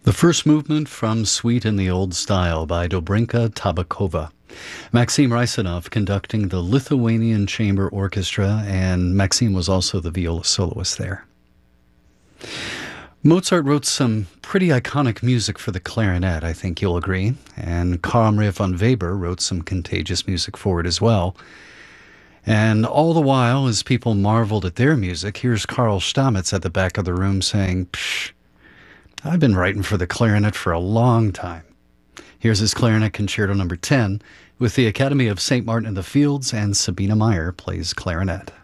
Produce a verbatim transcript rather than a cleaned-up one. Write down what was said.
The first movement from Suite in the Old Style by Dobrinka Tabakova. Maxim Rysanov conducting the Lithuanian Chamber Orchestra, and Maxim was also the viola soloist there. Mozart wrote some pretty iconic music for the clarinet, I think you'll agree, and Carl Maria von Weber wrote some contagious music for it as well. And all the while, as people marveled at their music, here's Karl Stamitz at the back of the room saying, "Psh, I've been writing for the clarinet for a long time." Here's his Clarinet Concerto number ten with the Academy of Saint Martin in the Fields, and Sabina Meyer plays clarinet.